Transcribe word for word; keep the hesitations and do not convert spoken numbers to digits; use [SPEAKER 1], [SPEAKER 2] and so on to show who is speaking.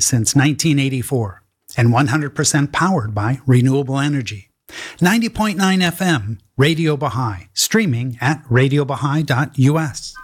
[SPEAKER 1] since nineteen eighty-four and one hundred percent powered by renewable energy. ninety point nine F M, Radio Baha'i, streaming at radio baha'i dot U S.